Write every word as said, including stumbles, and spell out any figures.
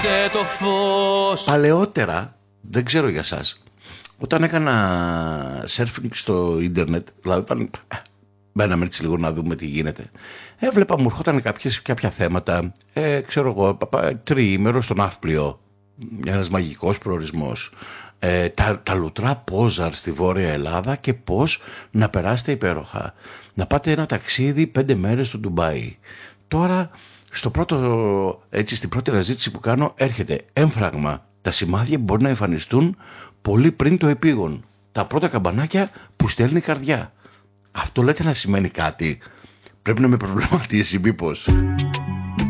το φως. Παλαιότερα, δεν ξέρω για σας, όταν έκανα surfing στο ίντερνετ, δηλαδή όταν μπαίναμε έτσι λίγο να δούμε τι γίνεται, έβλεπα μου ερχόταν κάποιες, κάποια θέματα, ε, ξέρω εγώ, τριήμερο στο ναύπλιο, ένας μαγικός προορισμός, ε, τα, τα λουτρά Πόζαρ στη Βόρεια Ελλάδα και πώς να περάσετε υπέροχα, να πάτε ένα ταξίδι πέντε μέρες στο Ντουμπάι. Τώρα στο πρώτο, έτσι, στην πρώτη αναζήτηση που κάνω έρχεται έμφραγμα. Τα σημάδια μπορεί να εμφανιστούν πολύ πριν το επίγον. Τα πρώτα καμπανάκια που στέλνει η καρδιά. Αυτό λέτε να σημαίνει κάτι? Πρέπει να με προβληματίσει μήπως?